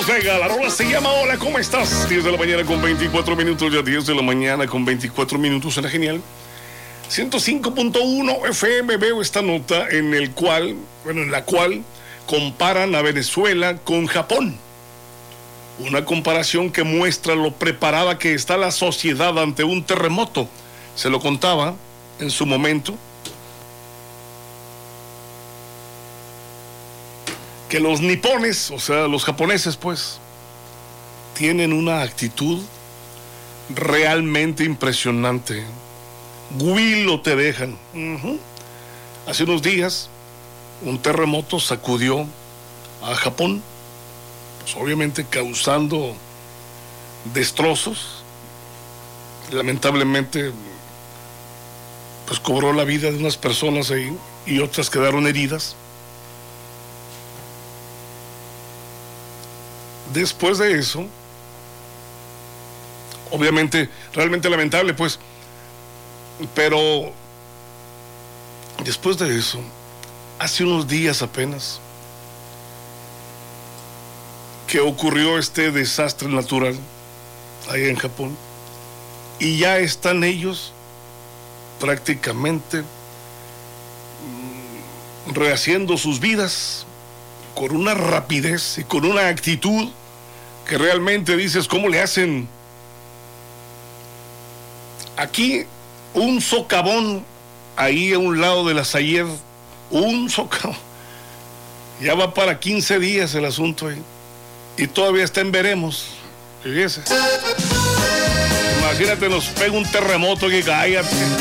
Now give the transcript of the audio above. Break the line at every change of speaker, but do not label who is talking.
Carlos Vega. La rola se llama Hola, ¿cómo estás? 10 de la mañana con 24 minutos, ya 10 de la mañana con 24 minutos. Era genial. 105.1 FM. Veo esta nota en la cual comparan a Venezuela con Japón. Una comparación que muestra lo preparada que está la sociedad ante un terremoto. Se lo contaba en su momento que los nipones, o sea, los japoneses, pues, tienen una actitud realmente impresionante. Huilo te dejan. Hace unos días, un terremoto sacudió a Japón, pues obviamente causando destrozos. Lamentablemente, pues cobró la vida de unas personas ahí y otras quedaron heridas. Después de eso, obviamente, realmente lamentable, pues, pero después de eso, hace unos días apenas, que ocurrió este desastre natural ahí en Japón, y ya están ellos prácticamente rehaciendo sus vidas con una rapidez y con una actitud que realmente dices, ¿cómo le hacen? Aquí un socavón ahí a un lado de la Sayer, un socavón, ya va para 15 días el asunto ahí y todavía está en veremos. Fíjese, imagínate, nos pega un terremoto que cállate.